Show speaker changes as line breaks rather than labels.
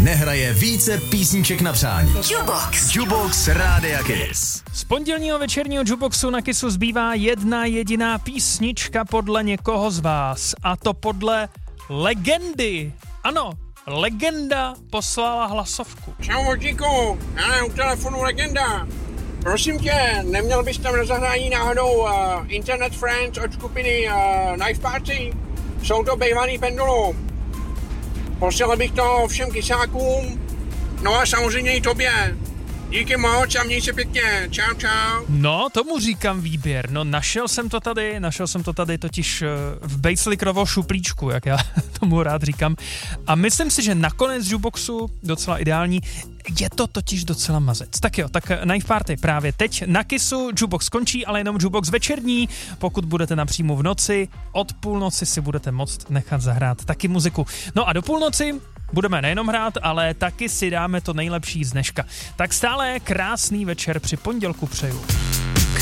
nehraje více písniček na přání. Jukebox Rádia Kiss.
Z pondělního večerního Jukeboxu na Kissu zbývá jedna jediná písnička podle někoho z vás. A to podle legendy. Ano, legenda poslala hlasovku.
Čau, Vodíku, já u telefonu legenda. Prosím tě, neměl bys tam na zahrání náhodou Internet Friends od skupiny Knife Party? Jsou to bejvaný pendulum. Poslal bych to všem kysákům, no a samozřejmě i tobě. Díky moc a měj se pěkně. Čau, čau.
No, tomu říkám výběr. No, našel jsem to tady totiž v Bejslikrovo šuplíčku, jak já tomu rád říkám. A myslím si, že nakonec Jukeboxu docela ideální. Je to totiž docela mazec. Tak jo, tak Knife Party právě teď na Kissu. Jukebox končí, ale jenom Jukebox večerní. Pokud budete napřímo v noci, od půlnoci si budete moct nechat zahrát taky muziku. No a do půlnoci budeme nejenom hrát, ale taky si dáme to nejlepší z dneška. Tak stále krásný večer při pondělku přeju.